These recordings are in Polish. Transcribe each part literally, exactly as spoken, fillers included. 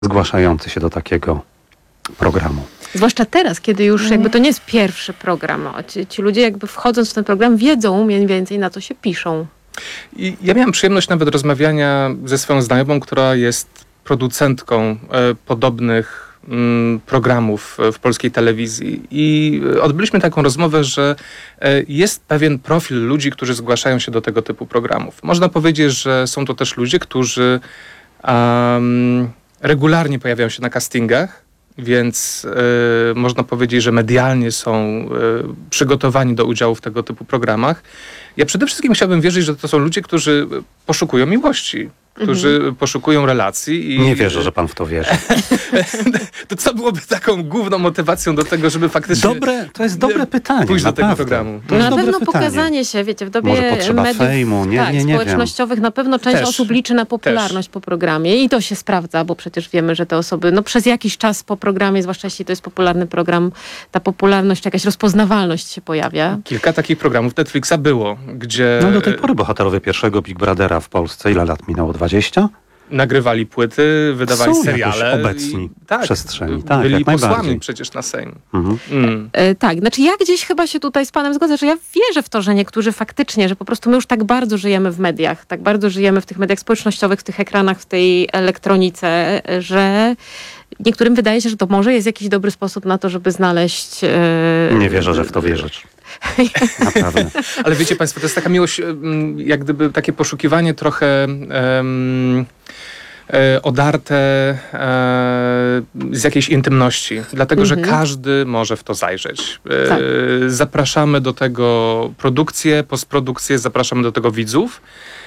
zgłaszający się do takiego programu. Zwłaszcza teraz, kiedy już jakby to nie jest pierwszy program. Ci, ci ludzie jakby wchodząc w ten program wiedzą mniej więcej na co się piszą. I ja miałem przyjemność nawet rozmawiania ze swoją znajomą, która jest producentką e, podobnych m, programów w polskiej telewizji. I odbyliśmy taką rozmowę, że e, jest pewien profil ludzi, którzy zgłaszają się do tego typu programów. Można powiedzieć, że są to też ludzie, którzy um, regularnie pojawiają się na castingach, więc y, można powiedzieć, że medialnie są y, przygotowani do udziału w tego typu programach. Ja przede wszystkim chciałbym wierzyć, że to są ludzie, którzy poszukują miłości, którzy mhm. poszukują relacji. I nie wierzę, że pan w to wierzy. To co byłoby taką główną motywacją do tego, żeby faktycznie... Dobre, to jest dobre pytanie. Pójść naprawdę. do tego programu. To jest na pewno pytanie. pokazanie się, wiecie, w dobie Może potrzeba mediów fejmu, nie, tak, nie, nie społecznościowych wiem. na pewno część Też, osób liczy na popularność też. po programie i to się sprawdza, bo przecież wiemy, że te osoby no przez jakiś czas po programie, zwłaszcza jeśli to jest popularny program, ta popularność, jakaś rozpoznawalność się pojawia. Kilka takich programów Netflixa było, gdzie... No do tej pory bohaterowie pierwszego Big Brothera w Polsce, ile lat minęło? dwadzieścia? Nagrywali płyty, wydawali Są seriale. obecni i, tak, w przestrzeni. Tak, byli jak posłami najbardziej. przecież na Sejm. Mhm. Mm. E, tak, znaczy ja gdzieś chyba się tutaj z panem zgodzę, że ja wierzę w to, że niektórzy faktycznie, że po prostu my już tak bardzo żyjemy w mediach, tak bardzo żyjemy w tych mediach społecznościowych, w tych ekranach, w tej elektronice, że niektórym wydaje się, że to może jest jakiś dobry sposób na to, żeby znaleźć... E... Nie wierzę, że w to wierzysz. Naprawdę. Ale wiecie państwo, to jest taka miłość, jak gdyby takie poszukiwanie trochę um, e, odarte e, z jakiejś intymności. Dlatego, mhm. że każdy może w to zajrzeć. E, tak. Zapraszamy do tego produkcję, postprodukcję, zapraszamy do tego widzów.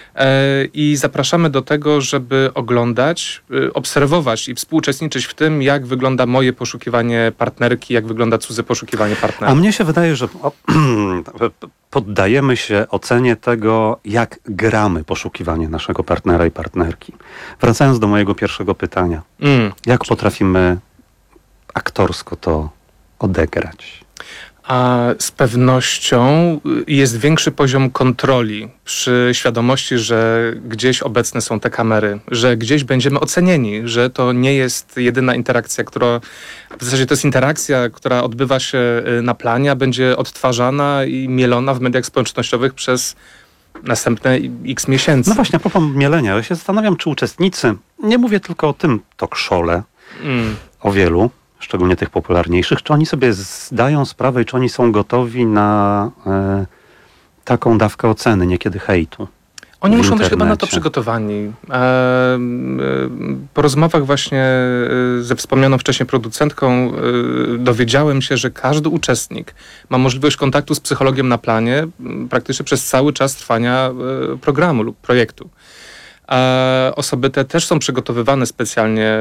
I zapraszamy do tego, żeby oglądać, obserwować i współuczestniczyć w tym, jak wygląda moje poszukiwanie partnerki, jak wygląda cudze poszukiwanie partnera. A mnie się wydaje, że o, poddajemy się ocenie tego, jak gramy poszukiwanie naszego partnera i partnerki. Wracając do mojego pierwszego pytania. Mm. Jak potrafimy aktorsko to odegrać? A z pewnością jest większy poziom kontroli przy świadomości, że gdzieś obecne są te kamery, że gdzieś będziemy ocenieni, że to nie jest jedyna interakcja, która w zasadzie to jest interakcja, która odbywa się na planie, a będzie odtwarzana i mielona w mediach społecznościowych przez następne x miesięcy. No właśnie, a propos mielenia, ja się zastanawiam, czy uczestnicy, nie mówię tylko o tym talk show'le, mm. o wielu, szczególnie tych popularniejszych, czy oni sobie zdają sprawę i czy oni są gotowi na e, taką dawkę oceny, niekiedy hejtu. Oni muszą być chyba na to przygotowani. E, e, po rozmowach właśnie ze wspomnianą wcześniej producentką e, dowiedziałem się, że każdy uczestnik ma możliwość kontaktu z psychologiem na planie praktycznie przez cały czas trwania e, programu lub projektu. A osoby te też są przygotowywane specjalnie,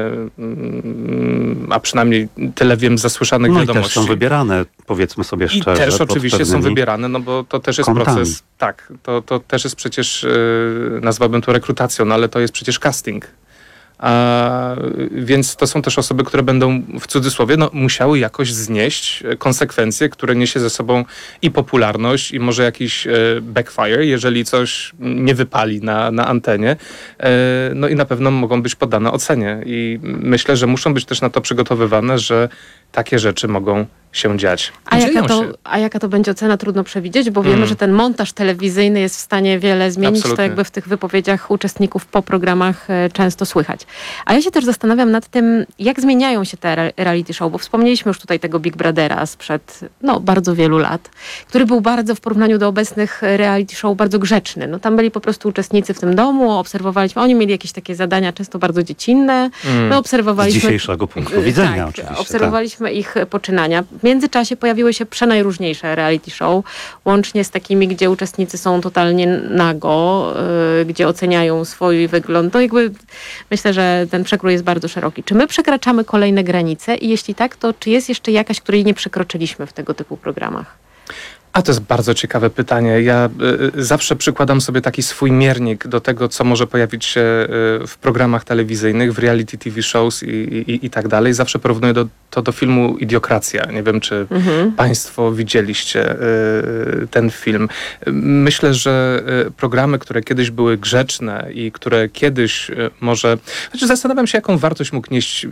a przynajmniej tyle wiem z zasłyszanych no wiadomości. I też są wybierane, powiedzmy sobie szczerze. I też oczywiście są wybierane, no bo to też jest kątami. proces. Tak, to, to też jest przecież, yy, nazwałbym to rekrutacją, no ale to jest przecież casting. A, więc to są też osoby, które będą w cudzysłowie no, musiały jakoś znieść konsekwencje, które niesie ze sobą i popularność, i może jakiś e, backfire, jeżeli coś nie wypali na, na antenie. E, no i na pewno mogą być poddane ocenie. I myślę, że muszą być też na to przygotowywane, że takie rzeczy mogą się dziać. A jaka, to, a jaka to będzie ocena? Trudno przewidzieć, bo wiemy, mm. że ten montaż telewizyjny jest w stanie wiele zmienić. Absolutnie. To jakby w tych wypowiedziach uczestników po programach e, często słychać. A ja się też zastanawiam nad tym, jak zmieniają się te reality show, bo wspomnieliśmy już tutaj tego Big Brothera sprzed no, bardzo wielu lat, który był bardzo w porównaniu do obecnych reality show bardzo grzeczny. No, tam byli po prostu uczestnicy w tym domu, obserwowaliśmy, oni mieli jakieś takie zadania często bardzo dziecinne. Mm. My obserwowaliśmy... Z dzisiejszego punktu widzenia tak, oczywiście. Obserwowaliśmy tak. ich poczynania. W międzyczasie pojawiły się przenajróżniejsze reality show, łącznie z takimi, gdzie uczestnicy są totalnie nago, yy, gdzie oceniają swój wygląd. No jakby myślę, że ten przekrój jest bardzo szeroki. Czy my przekraczamy kolejne granice i jeśli tak, to czy jest jeszcze jakaś, której nie przekroczyliśmy w tego typu programach? A to jest bardzo ciekawe pytanie. Ja y, zawsze przykładam sobie taki swój miernik do tego, co może pojawić się y, w programach telewizyjnych, w reality T V shows i, i, i tak dalej. Zawsze porównuję do, to do filmu Idiokracja. Nie wiem, czy mhm. Państwo widzieliście y, ten film. Myślę, że y, programy, które kiedyś były grzeczne i które kiedyś y, może... Znaczy zastanawiam się, jaką wartość mógł nieść